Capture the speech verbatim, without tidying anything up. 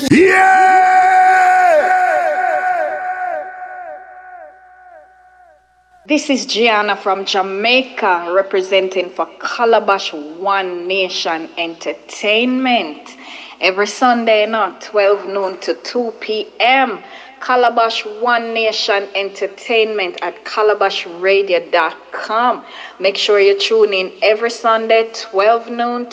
This is Gianna from Jamaica representing for Calabash One Nation Entertainment. Every Sunday night, twelve noon to two p.m. Calabash One Nation Entertainment at calabash radio dot com. Make sure you tune in every Sunday, twelve noon